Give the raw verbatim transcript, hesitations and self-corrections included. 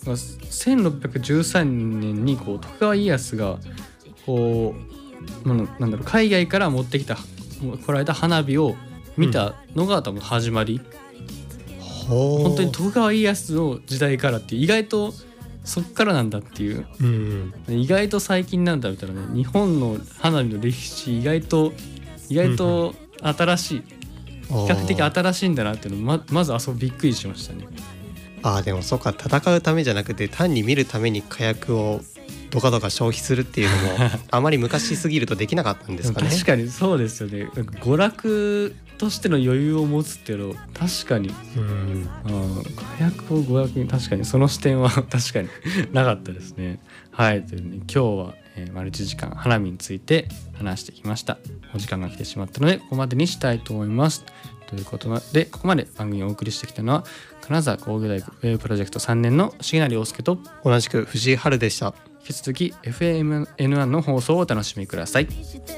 せんろっぴゃくじゅうさんねんにこう徳川家康がこうなんだろう海外から持ってきた来られた花火を見たのが多分始まり、うん、本当に徳川家康の時代からっていう意外とそっからなんだっていう、うんうん、意外と最近なんだみたいなね。日本の花火の歴史意外と意外と新しい、うん、比較的新しいんだなっていうのを ま, まずあそこびっくりしましたね。 あでもそうか、戦うためじゃなくて単に見るために火薬をどかどか消費するっていうのもあまり昔すぎるとできなかったんですかね。 確かにそうですよね。なんか娯楽としての余裕を持つっていうの確かに、うん、火薬を娯楽に確かにその視点は確かになかったですね。はいというね、今日は、えー、丸いちじかん花火について話してきました。お時間が来てしまったのでここまでにしたいと思います。ということでここまで番組をお送りしてきたのは金沢工業大学ウェブプロジェクトさんねんの重成陽介と同じく藤井春でした。 引き続き エフエムエヌワン の放送をお楽しみください。